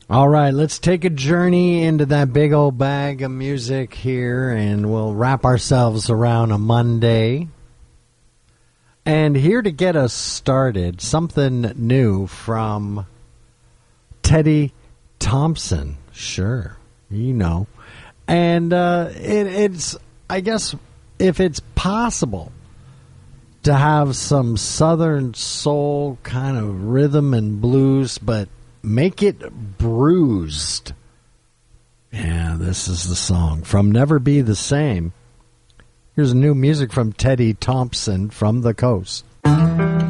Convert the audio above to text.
All right, let's take a journey into that big old bag of music here, and we'll wrap ourselves around a Monday. And here to get us started, something new from Teddy Thompson. Sure, you know. And it's, I guess, if it's possible to have some Southern soul kind of rhythm and blues, but make it bruised. Yeah, this is the song from Never Be the Same. Here's new music from Teddy Thompson from the coast.